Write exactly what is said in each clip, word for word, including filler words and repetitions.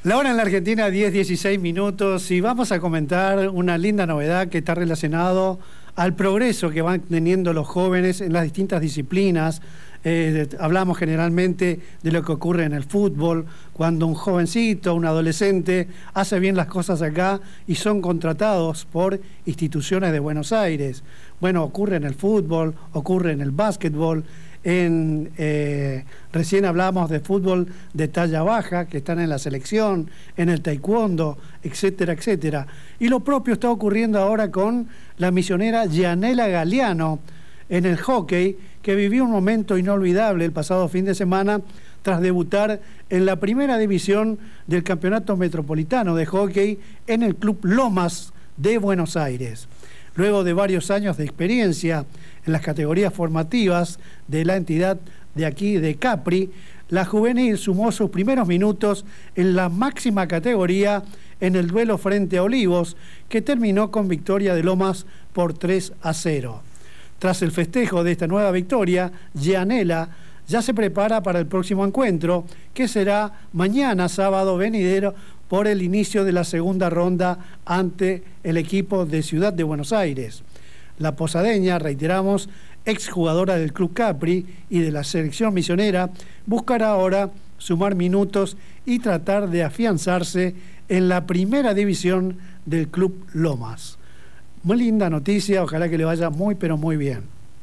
La hora en la Argentina, diez, dieciséis minutos, y vamos a comentar una linda novedad que está relacionado al progreso que van teniendo los jóvenes en las distintas disciplinas. Eh, hablamos generalmente de lo que ocurre en el fútbol, cuando un jovencito, un adolescente, hace bien las cosas acá y son contratados por instituciones de Buenos Aires. Bueno, ocurre en el fútbol, ocurre en el básquetbol. En, eh, recién hablamos de fútbol de talla baja, que están en la selección, en el taekwondo, etcétera, etcétera. Y lo propio está ocurriendo ahora con la misionera Gianela Galeano en el hockey, que vivió un momento inolvidable el pasado fin de semana tras debutar en la primera división del Campeonato Metropolitano de Hockey en el Club Lomas de Buenos Aires. Luego de varios años de experiencia en las categorías formativas de la entidad de aquí, de Capri, la juvenil sumó sus primeros minutos en la máxima categoría en el duelo frente a Olivos, que terminó con victoria de Lomas por tres a cero. Tras el festejo de esta nueva victoria, Gianela ya se prepara para el próximo encuentro, que será mañana sábado venidero, por el inicio de la segunda ronda ante el equipo de Ciudad de Buenos Aires. La posadeña, reiteramos, exjugadora del Club Capri y de la selección misionera, buscará ahora sumar minutos y tratar de afianzarse en la primera división del Club Lomas. Muy linda noticia, ojalá que le vaya muy pero muy bien.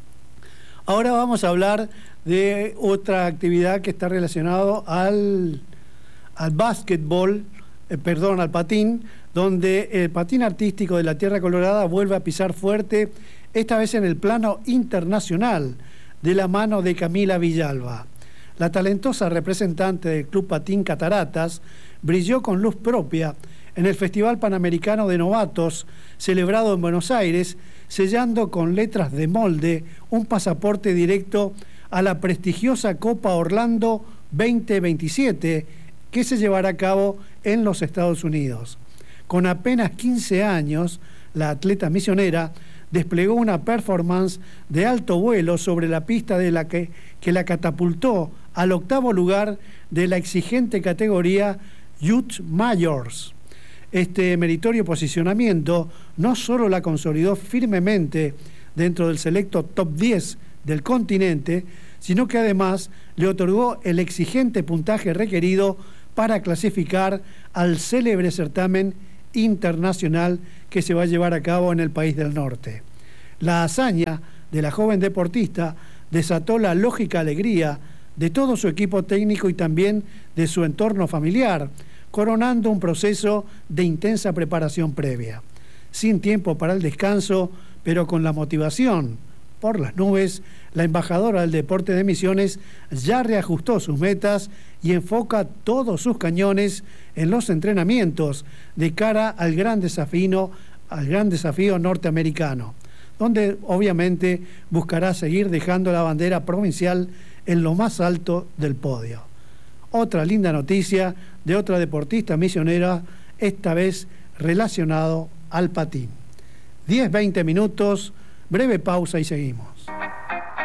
Ahora vamos a hablar de otra actividad que está relacionada al, al básquetbol, eh, perdón, al patín, donde el patín artístico de la Tierra Colorada vuelve a pisar fuerte, esta vez en el plano internacional, de la mano de Camila Villalba. La talentosa representante del Club Patín Cataratas brilló con luz propia en el Festival Panamericano de Novatos, celebrado en Buenos Aires, sellando con letras de molde un pasaporte directo a la prestigiosa Copa Orlando veinte veintisiete, que se llevará a cabo en los Estados Unidos. Con apenas quince años, la atleta misionera desplegó una performance de alto vuelo sobre la pista de la que, que la catapultó al octavo lugar de la exigente categoría Youth Majors. Este meritorio posicionamiento no solo la consolidó firmemente dentro del selecto top diez del continente, sino que además le otorgó el exigente puntaje requerido para clasificar al célebre certamen internacional que se va a llevar a cabo en el país del norte. La hazaña de la joven deportista desató la lógica alegría de todo su equipo técnico y también de su entorno familiar, coronando un proceso de intensa preparación previa. Sin tiempo para el descanso, pero con la motivación por las nubes, la embajadora del deporte de Misiones ya reajustó sus metas y enfoca todos sus cañones en los entrenamientos de cara al gran desafío, al gran desafío norteamericano, donde obviamente buscará seguir dejando la bandera provincial en lo más alto del podio. Otra linda noticia de otra deportista misionera, esta vez relacionado al patín. diez, veinte minutos, breve pausa y seguimos.